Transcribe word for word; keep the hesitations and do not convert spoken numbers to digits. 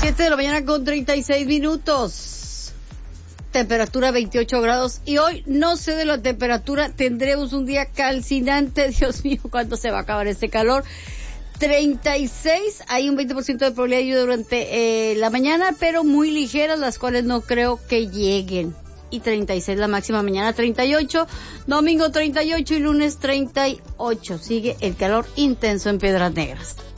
siete de la mañana con treinta y seis minutos. Temperatura veintiocho grados. Y hoy, no sé de la temperatura, tendremos un día calcinante. Dios mío, ¿cuándo se va a acabar este calor? treinta y seis, hay un veinte por ciento de probabilidad de lluvia durante eh, la mañana, pero muy ligeras, las cuales no creo que lleguen. Y treinta y seis la máxima, mañana treinta y ocho, domingo treinta y ocho y lunes treinta y ocho. Sigue el calor intenso en Piedras Negras.